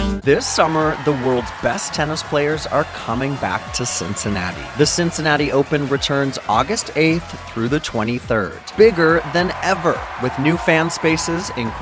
This summer, the world's best tennis players are coming back to Cincinnati. The Cincinnati Open returns August 8th through the 23rd. Bigger than ever, with new fan spaces,